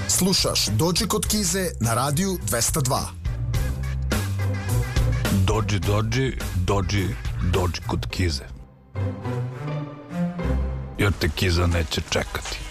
Slušaš Dođi kod Kize na radiju 202. Dođi kod Kize. Jer te Kiza neće čekati.